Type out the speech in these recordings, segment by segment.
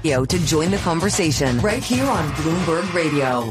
To join the conversation right here on Bloomberg Radio.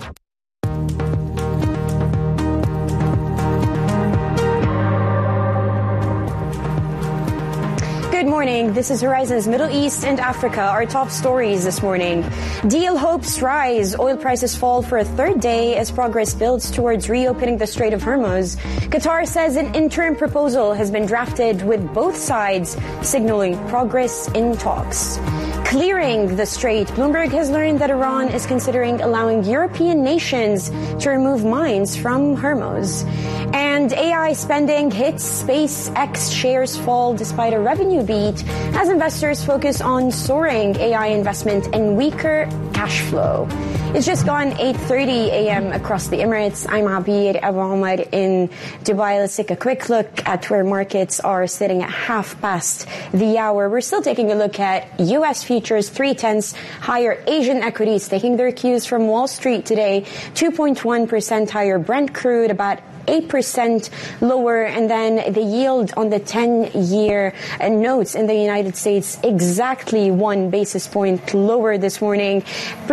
Good morning. This is Horizon's Middle East and Africa. Our top stories this morning. Deal hopes rise. Oil prices fall for a third day as progress builds towards reopening the Strait of Hormuz. Qatar says an interim proposal has been drafted with both sides signaling progress in talks. Clearing the strait, Bloomberg has learned that Iran is considering allowing European nations to remove mines from Hormuz. And AI spending hits SpaceX shares fall despite a revenue beat as investors focus on soaring AI investment and weaker cash flow. It's just gone 8:30 a.m. across the Emirates. I'm Abir Abu Omar in Dubai. Let's take a quick look at where markets are sitting at 1:30 the hour. We're still taking a look at U.S. futures, 0.3 higher. Asian equities taking their cues from Wall Street today, 2.1% higher. Brent crude about 8% lower, and then the yield on the 10-year notes in the United States exactly 1 basis point lower this morning.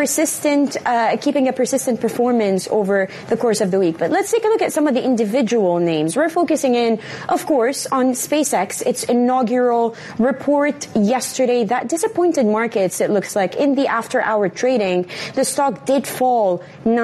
Keeping a persistent performance over the course of the week. But let's take a look at some of the individual names. We're focusing in, of course, on SpaceX, its inaugural report yesterday that disappointed markets, it looks like. In the after-hour trading, the stock did fall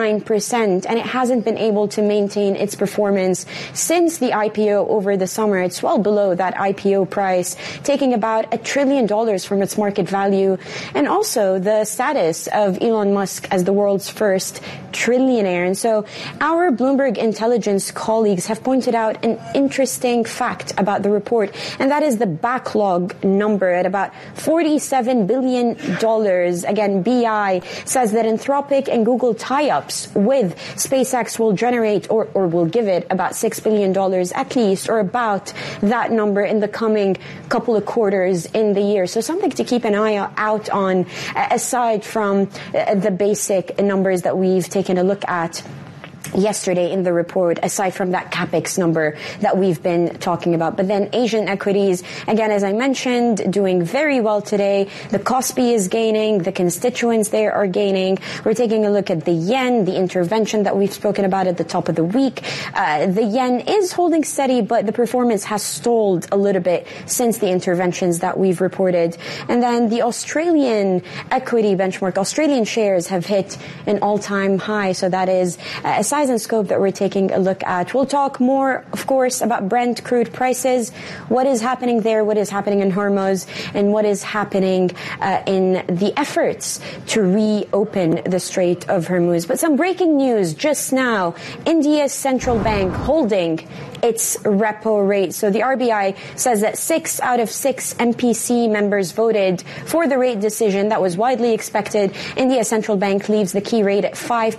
9%, and it hasn't been able to maintain its performance since the IPO over the summer. It's well below that IPO price, taking about $1 trillion from its market value, and also the status of Elon Musk as the world's first trillionaire. And so our Bloomberg Intelligence colleagues have pointed out an interesting fact about the report, and that is the backlog number at about $47 billion. Again, BI says that Anthropic and Google tie-ups with SpaceX will generate or will give it about $6 billion at least, or about that number in the coming couple of quarters in the year. So something to keep an eye out on, aside from the basic numbers that we've taken a look at yesterday in the report, aside from that capex number that we've been talking about. But then Asian equities, again, as I mentioned, doing very well today. The Kospi is gaining, the constituents there are gaining. We're taking a look at the yen, the intervention that we've spoken about at the top of the week. The yen is holding steady, but the performance has stalled a little bit since the interventions that we've reported. And then the Australian equity benchmark, Australian shares have hit an all-time high. So that is a size and scope that we're taking a look at. We'll talk more, of course, about Brent crude prices, what is happening there, what is happening in Hormuz, and what is happening in the efforts to reopen the Strait of Hormuz. But some breaking news just now. India's central bank holding its repo rate. So the RBI says that 6 out of 6 MPC members voted for the rate decision that was widely expected. India's central bank leaves the key rate at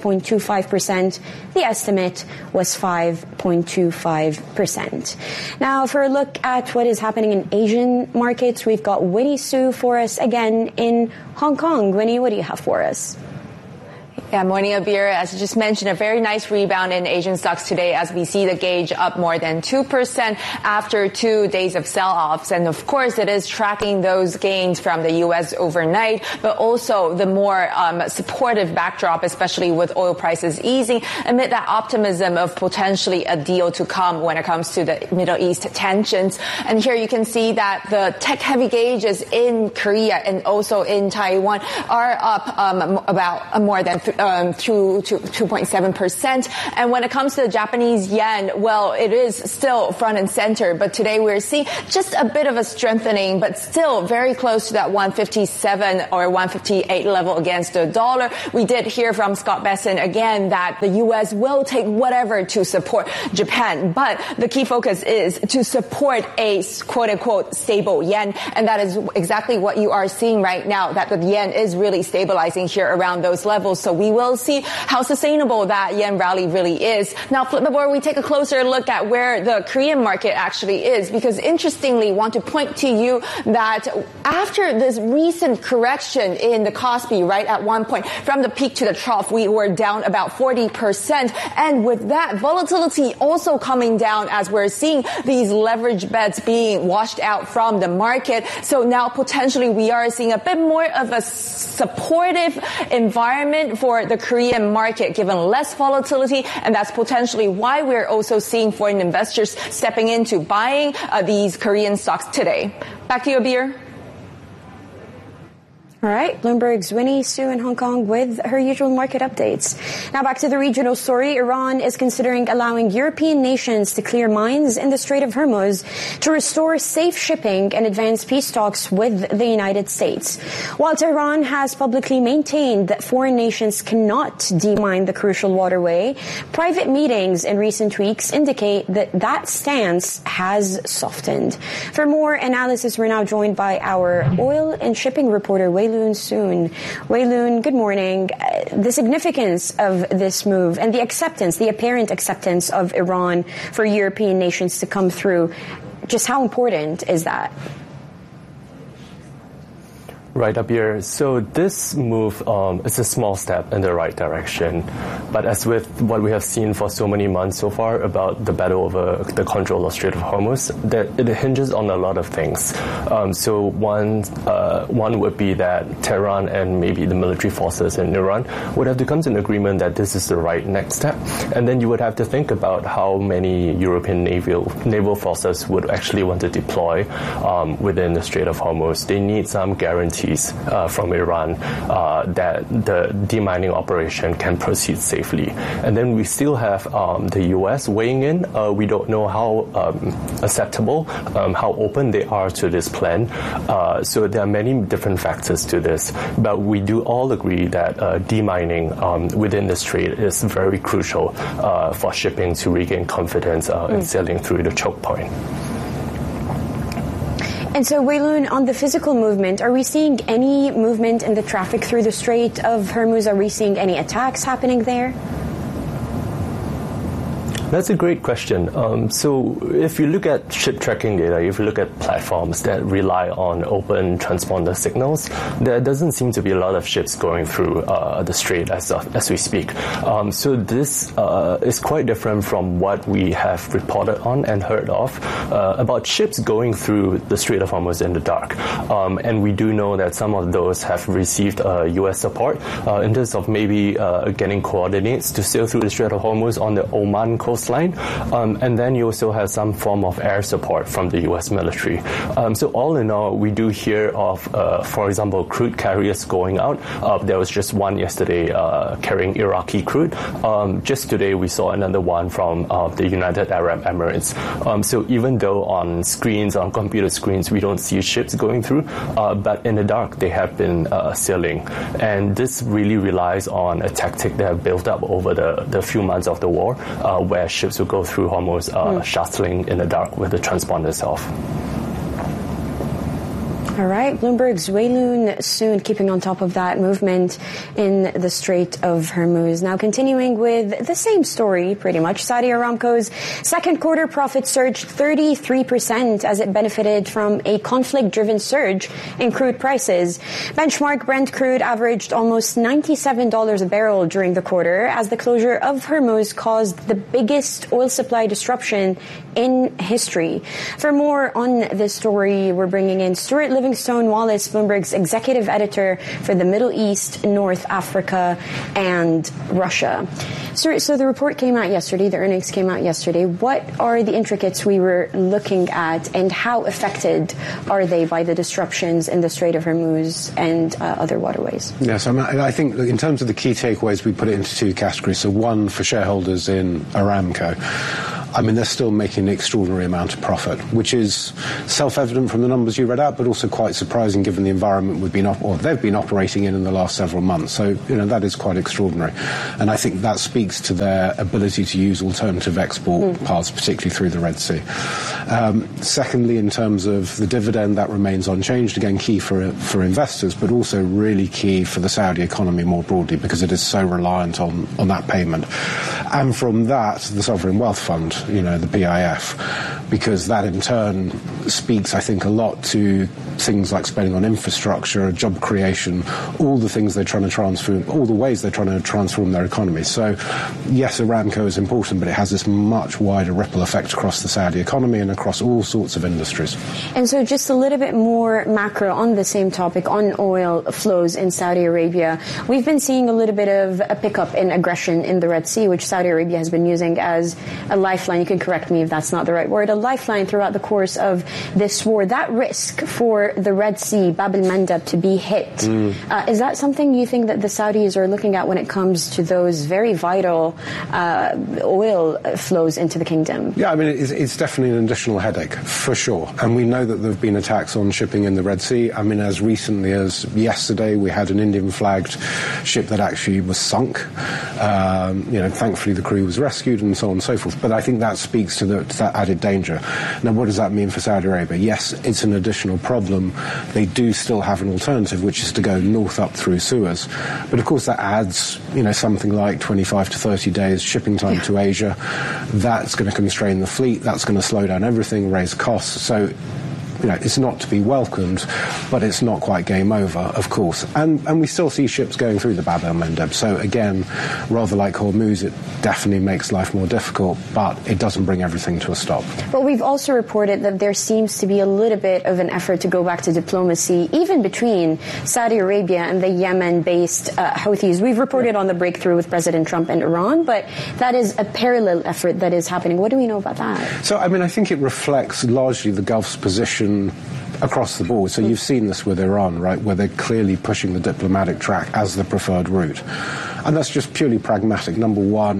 5.25%. The estimate was 5.25%. Now, for a look at what is happening in Asian markets, we've got Winnie Su for us again in Hong Kong. Winnie, what do you have for us? Yeah, morning, Abir. As you just mentioned, a very nice rebound in Asian stocks today as we see the gauge up more than 2% after 2 days of sell-offs. And of course, it is tracking those gains from the U.S. overnight, but also the more supportive backdrop, especially with oil prices easing amid that optimism of potentially a deal to come when it comes to the Middle East tensions. And here you can see that the tech-heavy gauges in Korea and also in Taiwan are up about more than 2.7%. And when it comes to the Japanese yen, well, it is still front and center, but today we're seeing just a bit of a strengthening, but still very close to that 157 or 158 level against the dollar. We did hear from Scott Bessent again that the U.S. will take whatever to support Japan, but the key focus is to support a quote-unquote stable yen, and that is exactly what you are seeing right now, that the yen is really stabilizing here around those levels. So we we will see how sustainable that yen rally really is. Now, flip the board, we take a closer look at where the Korean market actually is, because interestingly, want to point to you that after this recent correction in the Kospi, right, at one point, from the peak to the trough, we were down about 40%. And with that, volatility also coming down as we're seeing these leverage bets being washed out from the market. So now potentially we are seeing a bit more of a supportive environment for the Korean market, given less volatility. And that's potentially why we're also seeing foreign investors stepping into buying these Korean stocks today. Back to you, Abir. All right, Bloomberg's Winnie Su in Hong Kong with her usual market updates. Now back to the regional story. Iran is considering allowing European nations to clear mines in the Strait of Hormuz to restore safe shipping and advance peace talks with the United States. While Tehran has publicly maintained that foreign nations cannot demine the crucial waterway, private meetings in recent weeks indicate that that stance has softened. For more analysis, we're now joined by our oil and shipping reporter, Wei Loon Soon. Wei Loon, good morning. The significance of this move and the apparent acceptance of Iran for European nations to come through, just how important is that? Right up here. So this move is a small step in the right direction. But as with what we have seen for so many months so far about the battle over the control of Strait of Hormuz, that it hinges on a lot of things. So one would be that Tehran and maybe the military forces in Iran would have to come to an agreement that this is the right next step. And then you would have to think about how many European naval forces would actually want to deploy within the Strait of Hormuz. They need some guarantees from Iran that the demining operation can proceed safely. And then we still have the U.S. weighing in. We don't know how acceptable, how open they are to this plan. So there are many different factors to this. But we do all agree that demining within the strait is very crucial for shipping to regain confidence in sailing through the choke point. And so, Wei Loon, on the physical movement, are we seeing any movement in the traffic through the Strait of Hormuz? Are we seeing any attacks happening there? That's a great question. So if you look at ship tracking data, if you look at platforms that rely on open transponder signals, there doesn't seem to be a lot of ships going through the strait as we speak. So this is quite different from what we have reported on and heard of about ships going through the Strait of Hormuz in the dark. And we do know that some of those have received U.S. support in terms of maybe getting coordinates to sail through the Strait of Hormuz on the Oman coastline. And then you also have some form of air support from the U.S. military. So all in all, we do hear of, for example, crude carriers going out. There was just one yesterday carrying Iraqi crude. Just today, we saw another one from the United Arab Emirates. So even though on screens, on computer screens, we don't see ships going through, but in the dark, they have been sailing. And this really relies on a tactic that have built up over the few months of the war, where ships will go through Hormuz shuttling in the dark with the transponders off. All right, Bloomberg's Wei Loon Soon keeping on top of that movement in the Strait of Hormuz. Now continuing with the same story, pretty much. Saudi Aramco's second quarter profits surged 33% as it benefited from a conflict-driven surge in crude prices. Benchmark Brent crude averaged almost $97 a barrel during the quarter as the closure of Hormuz caused the biggest oil supply disruption in history. For more on this story, we're bringing in Stuart Livingstone Wallace, Bloomberg's executive editor for the Middle East, North Africa, and Russia. Stuart, so the report came out yesterday, the earnings came out yesterday. What are the intricacies we were looking at, and how affected are they by the disruptions in the Strait of Hormuz and other waterways? Yes, I think in terms of the key takeaways, we put it into two categories. So one for shareholders in Aramco. I mean, they're still making an extraordinary amount of profit, which is self-evident from the numbers you read out, but also quite surprising given the environment they've been operating in the last several months. So, that is quite extraordinary. And I think that speaks to their ability to use alternative export paths, particularly through the Red Sea. Secondly, in terms of the dividend, that remains unchanged, again, key for investors, but also really key for the Saudi economy more broadly, because it is so reliant on that payment. And from that, the Sovereign Wealth Fund, the PIF, because that in turn speaks, I think, a lot to things like spending on infrastructure, job creation, all the things they're trying to transform, all the ways they're trying to transform their economy. So, yes, Aramco is important, but it has this much wider ripple effect across the Saudi economy and across all sorts of industries. And so just a little bit more macro on the same topic, on oil flows in Saudi Arabia. We've been seeing a little bit of a pickup in aggression in the Red Sea, which Saudi Arabia has been using as a lifeline. You can correct me if that's not the right word, a lifeline throughout the course of this war. That risk for the Red Sea, Bab el-Mandeb, to be hit, is that something you think that the Saudis are looking at when it comes to those very vital oil flows into the kingdom? Yeah, I mean, it's definitely an additional headache, for sure. And we know that there have been attacks on shipping in the Red Sea. I mean, as recently as yesterday, we had an Indian-flagged ship that actually was sunk. Thankfully the crew was rescued and so on and so forth. But I think that speaks to that added danger. Now, what does that mean for Saudi Arabia? Yes, it's an additional problem. They do still have an alternative, which is to go north up through Suez. But of course that adds, something like 25 to 30 days shipping time to Asia. That's going to constrain the fleet. That's going to slow down everything, raise costs. So, it's not to be welcomed, but it's not quite game over, of course. And we still see ships going through the Bab el-Mandeb. So again, rather like Hormuz, it definitely makes life more difficult, but it doesn't bring everything to a stop. But we've also reported that there seems to be a little bit of an effort to go back to diplomacy, even between Saudi Arabia and the Yemen-based Houthis. We've reported on the breakthrough with President Trump and Iran, but that is a parallel effort that is happening. What do we know about that? So, I mean, I think it reflects largely the Gulf's position across the board. So you've seen this with Iran, right, where they're clearly pushing the diplomatic track as the preferred route. And that's just purely pragmatic. Number one,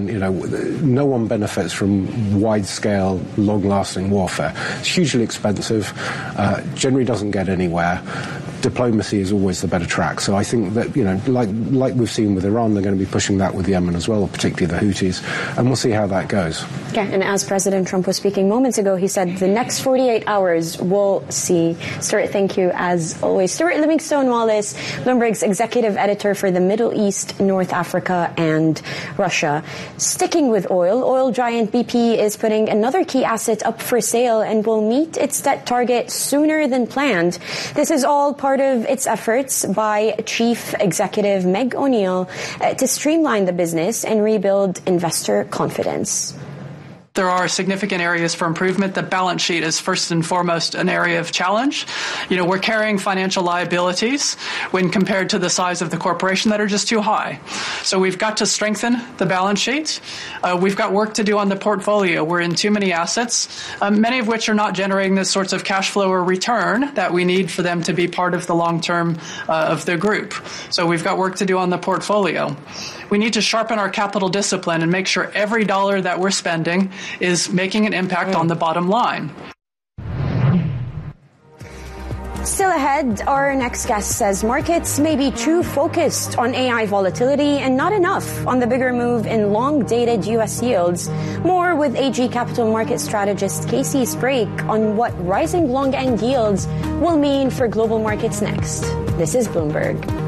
no one benefits from wide-scale, long-lasting warfare. It's hugely expensive, generally doesn't get anywhere. Diplomacy is always the better track. So I think that, like we've seen with Iran, they're going to be pushing that with Yemen as well, particularly the Houthis, and we'll see how that goes. Yeah, and as President Trump was speaking moments ago, he said the next 48 hours we'll see. Stuart, thank you as always. Stuart Livingstone-Wallace, Bloomberg's executive editor for the Middle East, North Africa, and Russia. Sticking with oil giant BP is putting another key asset up for sale and will meet its debt target sooner than planned. This is all part of its efforts by Chief Executive Meg O'Neill to streamline the business and rebuild investor confidence. There are significant areas for improvement. The balance sheet is first and foremost an area of challenge. We're carrying financial liabilities when compared to the size of the corporation that are just too high. So we've got to strengthen the balance sheet. We've got work to do on the portfolio. We're in too many assets, many of which are not generating the sorts of cash flow or return that we need for them to be part of the long term of the group. So we've got work to do on the portfolio. We need to sharpen our capital discipline and make sure every dollar that we're spending is making an impact on the bottom line. Still ahead, our next guest says markets may be too focused on AI volatility and not enough on the bigger move in long-dated U.S. yields. More with AG Capital Market strategist Casey Sprake on what rising long-end yields will mean for global markets next. This is Bloomberg.